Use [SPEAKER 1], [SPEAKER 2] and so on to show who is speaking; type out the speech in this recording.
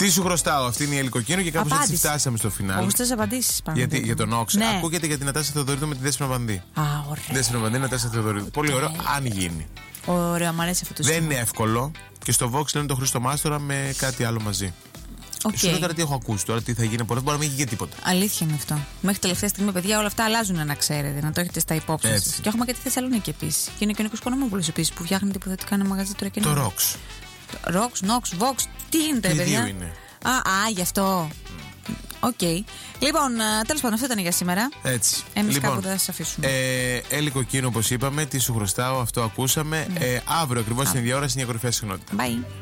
[SPEAKER 1] Τι σου χρωστάω, αυτή είναι η Ελικοκίνο και κάπως έτσι φτάσαμε στο φινάλ.
[SPEAKER 2] Γουστές απαντήσεις πάνω.
[SPEAKER 1] Γιατί για τον Όξ.
[SPEAKER 2] Ναι.
[SPEAKER 1] Ακούγεται για την Νατάσα Θεοδωρίδου με τη Δέσποινα Βανδύ.
[SPEAKER 2] Α, ωραία.
[SPEAKER 1] Δέσποινα Βανδύ, Νατάσα Θεοδωρίδου. Πολύ ωραίο, αν γίνει.
[SPEAKER 2] Ωραία, μου αρέσει αυτό το
[SPEAKER 1] Δεν είναι εύκολο. Και στο Vox λένε το Χρήστο Μάστορα με κάτι άλλο μαζί. Σου λέω τώρα τι έχω ακούσει, τώρα τι θα γίνει. Μπορεί να μην γίνει και τίποτα.
[SPEAKER 2] Αλήθεια είναι αυτό. Μέχρι τελευταία στιγμή, παιδιά, όλα αυτά αλλάζουν να ξέρετε, να το έχετε στα υπόψη σας. Και έχουμε και τη Θεσσαλονίκη επίσης. Και είναι και ο Νίκος Οικονομόπουλος επίσης που φτιάχνει υποθετικά ένα μαγαζί τώρα και
[SPEAKER 1] το Rox.
[SPEAKER 2] Rox, Nox, Vox. Τι γίνεται, παιδιά.
[SPEAKER 1] Δύο είναι.
[SPEAKER 2] Γι' αυτό. Οκ. Λοιπόν, τέλος πάντων, αυτό ήταν για σήμερα.
[SPEAKER 1] Έτσι.
[SPEAKER 2] Εμείς κάπου δεν θα σας αφήσουμε.
[SPEAKER 1] Ελικοκίνο, όπως είπαμε, τι σου χρωστάω, αυτό ακούσαμε. Αύριο ακριβώς στην ίδια ώρα στην κορυφαία συχνότητα.
[SPEAKER 2] Bye.